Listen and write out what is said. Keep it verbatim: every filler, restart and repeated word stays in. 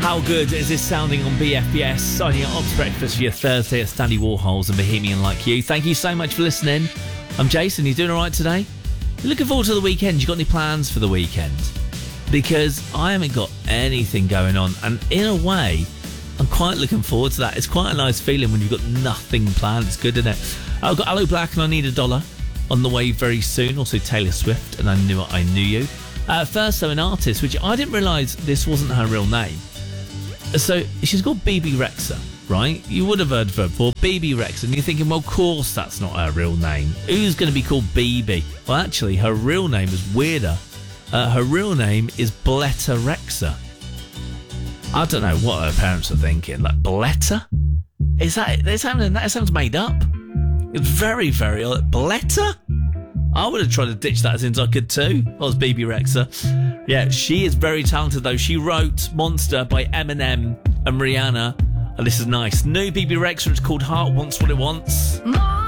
How good is this sounding on B F B S? Signing at Ops Breakfast for your Thursday at Standy Warhols and Bohemian Like You. Thank you so much for listening. I'm Jason. You doing all right today? You're looking forward to the weekend? You got any plans for the weekend? Because I haven't got anything going on, and in a way, I'm quite looking forward to that. It's quite a nice feeling when you've got nothing planned. It's good, isn't it? I've got Aloe Black and I Need a Dollar on the way very soon. Also Taylor Swift and I Knew It, I Knew You. Uh, first, though, an artist, which I didn't realise this wasn't her real name. So she's called Bebe Rexha, right? You would have heard of her before, Bebe Rexha, and you're thinking, well, of course that's not her real name. Who's going to be called Bebe? Well, actually, her real name is weirder. Uh, her real name is Bletta Rexha. I don't know what her parents are thinking. Like, Bletta? Is that, that sounds, that sounds made up. It's very, very... Bletta? I would have tried to ditch that as soon as I could too. That was Bebe Rexha. Yeah, she is very talented though. She wrote Monster by Eminem and Rihanna. And this is nice. New Bebe Rexha, it's called Heart Wants What It Wants.